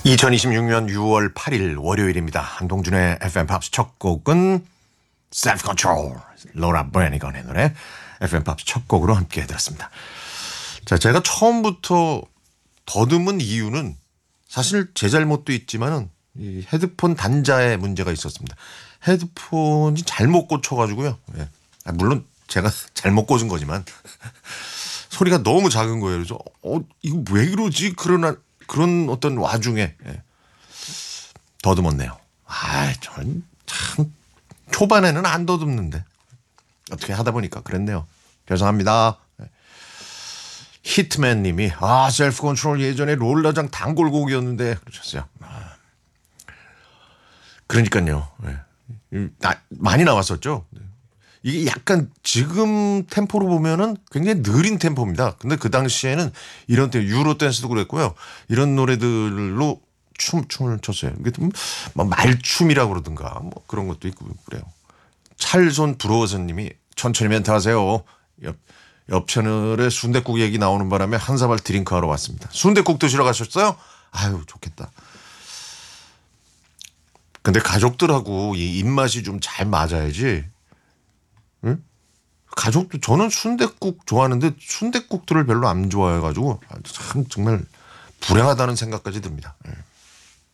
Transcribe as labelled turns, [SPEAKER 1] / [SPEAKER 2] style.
[SPEAKER 1] 2026년 6월 8일 월요일입니다. 한동준의 FM 팝스 첫 곡은 Self Control, 로라 브래니건의 노래 FM 팝스 첫 곡으로 함께 해드렸습니다. 자, 제가 처음부터 더듬은 이유는 사실 제 잘못도 있지만은 이 헤드폰 단자에 문제가 있었습니다. 헤드폰이 잘못 꽂혀가지고요. 예. 물론 제가 잘못 꽂은 거지만 소리가 너무 작은 거예요. 그래서 이거 왜 그러지? 그런 어떤 와중에 더듬었네요. 전 참 초반에는 안 더듬는데 어떻게 하다 보니까 그랬네요. 죄송합니다. 히트맨님이 셀프 컨트롤 예전에 롤러장 단골곡이었는데 그러셨어요. 그러니까요. 많이 나왔었죠. 이게 약간 지금 템포로 보면은 굉장히 느린 템포입니다. 근데 그 당시에는 이런 유로 댄스도 그랬고요. 이런 노래들로 춤을 췄어요. 이게 좀 말춤이라고 그러든가 뭐 그런 것도 있고 그래요. 찰손 부러워서님이 천천히 멘트하세요. 옆 채널에 순댓국 얘기 나오는 바람에 한 사발 드링크 하러 왔습니다. 순댓국 드시러 가셨어요? 아유 좋겠다. 근데 가족들하고 이 입맛이 좀 잘 맞아야지. 응? 가족도 저는 순댓국 좋아하는데 순댓국들을 별로 안 좋아해가지고 참 정말 불행하다는 생각까지 듭니다.